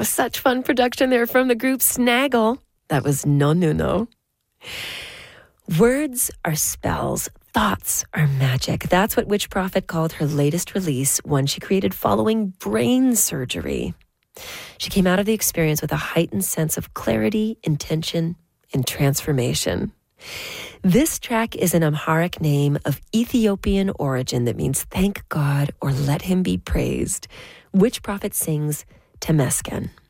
such fun production there from the group Snaggle. That was No No No. Words are spells. Thoughts are magic. That's what Witch Prophet called her latest release, one she created following brain surgery. She came out of the experience with a heightened sense of clarity, intention, and transformation. This track is an Amharic name of Ethiopian origin that means thank God or let him be praised. Witch Prophet sings Temesgen.